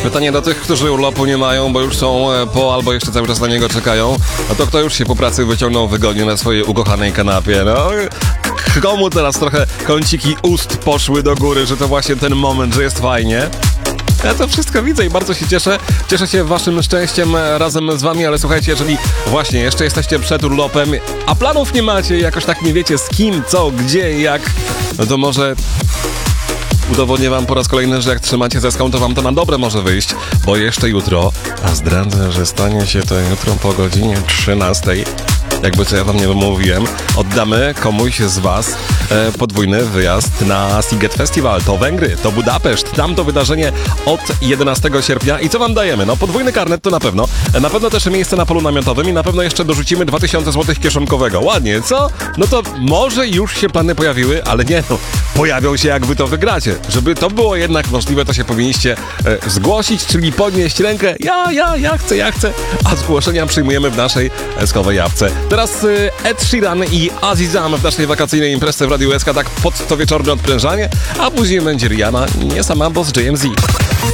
Pytanie do tych, którzy urlopu nie mają, bo już są po albo jeszcze cały czas na niego czekają. A to kto już się po pracy wyciągnął wygodnie na swojej ukochanej kanapie? No, komu teraz trochę kąciki ust poszły do góry, że to właśnie ten moment, że jest fajnie? Ja to wszystko widzę i bardzo się cieszę. Cieszę się waszym szczęściem razem z wami, ale słuchajcie, jeżeli właśnie jeszcze jesteście przed urlopem, a planów nie macie, jakoś tak nie wiecie z kim, co, gdzie, jak, no to może udowodnię wam po raz kolejny, że jak trzymacie zeską, to wam to na dobre może wyjść, bo jeszcze jutro, a zdradzę, że stanie się to jutro po godzinie 13. Jakby co ja wam nie wymówiłem, oddamy komuś z was podwójny wyjazd na Sziget Festival. To Węgry, to Budapeszt, tam to wydarzenie od 11 sierpnia. I co wam dajemy? No podwójny karnet to na pewno. Na pewno też miejsce na polu namiotowym i na pewno jeszcze dorzucimy 2000 zł kieszonkowego. Ładnie, co? No to może już się plany pojawiły, ale nie no, pojawią się jak wy to wygracie. Żeby to było jednak możliwe, to się powinniście zgłosić, czyli podnieść rękę. Ja chcę. A zgłoszenia przyjmujemy w naszej eskowej jawce. Teraz Ed Sheeran i Azizam w naszej wakacyjnej imprezie w Radiu SK, tak pod to wieczorne odprężanie, a później będzie Rihanna, nie sama, bo z JMZ.